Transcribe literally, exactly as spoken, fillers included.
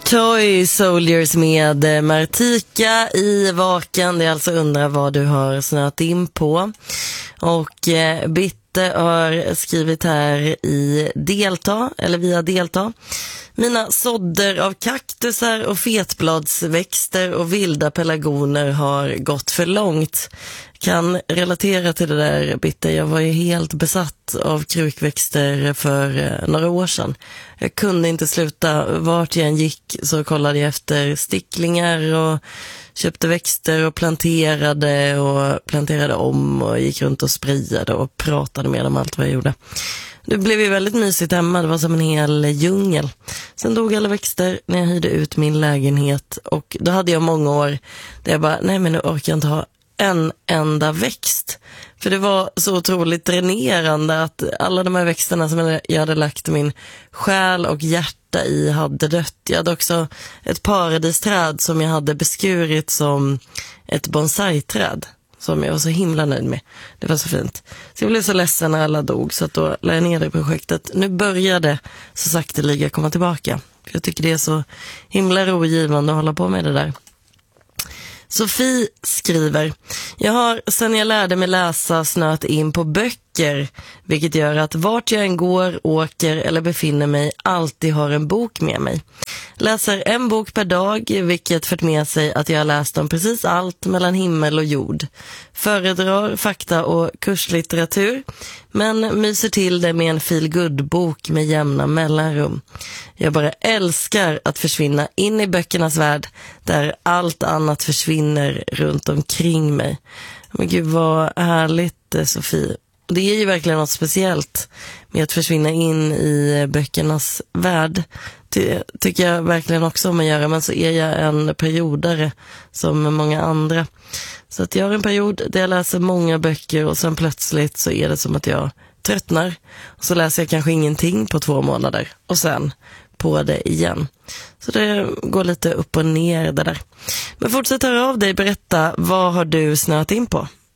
Toy Soldiers med Martika i Vaken. Det är alltså undrar vad du har snöat in på. Och eh, Bitte har skrivit här i Delta, eller via Delta. Mina sådder av kaktusar och fetbladsväxter och vilda pelargoner har gått för långt. Kan relatera till det där, Bitte. Jag var ju helt besatt av krukväxter för några år sedan. Jag kunde inte sluta. Vart jag än gick så kollade jag efter sticklingar och köpte växter och planterade och planterade om och gick runt och sprayade och pratade med dem allt vad jag gjorde. Det blev ju väldigt mysigt hemma, det var som en hel djungel. Sen dog alla växter när jag hyrde ut min lägenhet och då hade jag många år där jag bara, nej men nu orkar jag inte ha en enda växt. För det var så otroligt dränerande att alla de här växterna som jag hade lagt min själ och hjärta i hade dött. Jag hade också ett paradisträd som jag hade beskurit som ett bonsai-träd som jag var så himla nöjd med. Det var så fint. Så jag blev så ledsen när alla dog så att då lade jag ner det i projektet. Nu började så sakteliga komma tillbaka. För jag tycker det är så himla rogivande att hålla på med det där. Sofie skriver: jag har sedan jag lärde mig läsa snöat in på böcker, vilket gör att vart jag än går, åker eller befinner mig alltid har en bok med mig. Läser en bok per dag, vilket fört med sig att jag har läst om precis allt mellan himmel och jord. Föredrar fakta och kurslitteratur, men myser till det med en feel-good-bok med jämna mellanrum. Jag bara älskar att försvinna in i böckernas värld där allt annat försvinner runt omkring mig. Men gud vad härligt, Sofie. Det är ju verkligen något speciellt med att försvinna in i böckernas värld. Det tycker jag verkligen också om att göra, men så är jag en periodare som många andra. Så att jag har en period där jag läser många böcker och sen plötsligt så är det som att jag tröttnar. Och så läser jag kanske ingenting på två månader och sen på det igen. Så det går lite upp och ner det där. Men fortsätt höra av dig, berätta, vad har du snöat in på?